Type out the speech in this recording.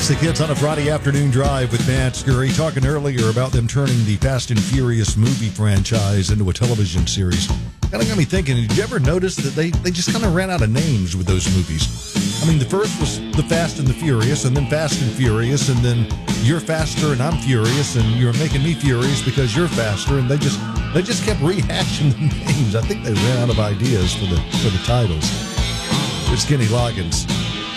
Classic hits on a Friday afternoon drive with Matt Scurry. Talking earlier about them turning the Fast and Furious movie franchise into a television series. Kind of got me thinking, did you ever notice that they just kind of ran out of names with those movies? I mean, the first was The Fast and the Furious, and then Fast and Furious, and then You're Faster and I'm Furious, and You're Making Me Furious because you're faster, and they just kept rehashing the names. I think they ran out of ideas for the titles. There's Kenny Loggins.